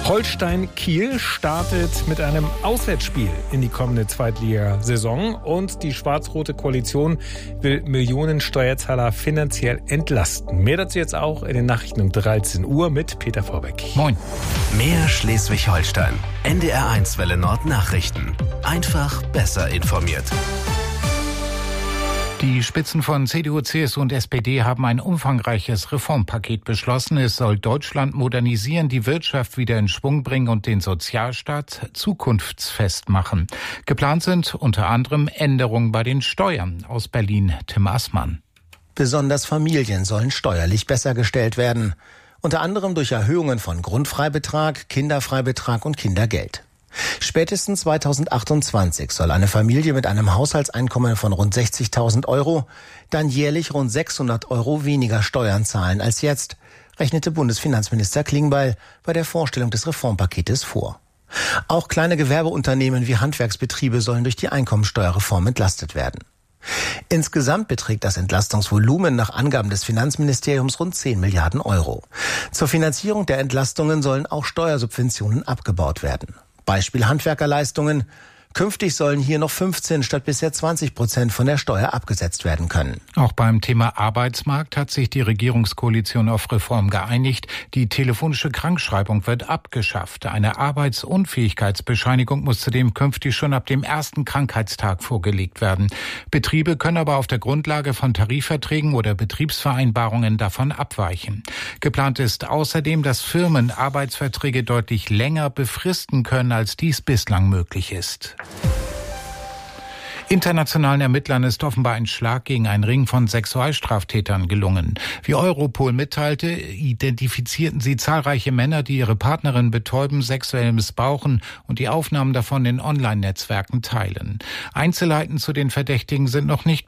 Holstein Kiel startet mit einem Auswärtsspiel in die kommende Zweitligasaison und die schwarz-rote Koalition will Millionen Steuerzahler finanziell entlasten. Mehr dazu jetzt auch in den Nachrichten um 13 Uhr mit Peter Vorbeck. Moin. Mehr Schleswig-Holstein. NDR1 Welle Nord Nachrichten. Einfach besser informiert. Die Spitzen von CDU, CSU und SPD haben ein umfangreiches Reformpaket beschlossen. Es soll Deutschland modernisieren, die Wirtschaft wieder in Schwung bringen und den Sozialstaat zukunftsfest machen. Geplant sind unter anderem Änderungen bei den Steuern. Aus Berlin Tim Assmann. Besonders Familien sollen steuerlich besser gestellt werden. Unter anderem durch Erhöhungen von Grundfreibetrag, Kinderfreibetrag und Kindergeld. Spätestens 2028 soll eine Familie mit einem Haushaltseinkommen von rund 60.000 Euro dann jährlich rund 600 Euro weniger Steuern zahlen als jetzt, rechnete Bundesfinanzminister Klingbeil bei der Vorstellung des Reformpaketes vor. Auch kleine Gewerbeunternehmen wie Handwerksbetriebe sollen durch die Einkommensteuerreform entlastet werden. Insgesamt beträgt das Entlastungsvolumen nach Angaben des Finanzministeriums rund 10 Milliarden Euro. Zur Finanzierung der Entlastungen sollen auch Steuersubventionen abgebaut werden. Beispiel Handwerkerleistungen. Künftig sollen hier noch 15 statt bisher 20% von der Steuer abgesetzt werden können. Auch beim Thema Arbeitsmarkt hat sich die Regierungskoalition auf Reform geeinigt. Die telefonische Krankschreibung wird abgeschafft. Eine Arbeitsunfähigkeitsbescheinigung muss zudem künftig schon ab dem ersten Krankheitstag vorgelegt werden. Betriebe können aber auf der Grundlage von Tarifverträgen oder Betriebsvereinbarungen davon abweichen. Geplant ist außerdem, dass Firmen Arbeitsverträge deutlich länger befristen können, als dies bislang möglich ist. Internationalen Ermittlern ist offenbar ein Schlag gegen einen Ring von Sexualstraftätern gelungen. Wie Europol mitteilte, identifizierten sie zahlreiche Männer, die ihre Partnerin betäuben, sexuell missbrauchen und die Aufnahmen davon in Online-Netzwerken teilen. Einzelheiten zu den Verdächtigen sind noch nicht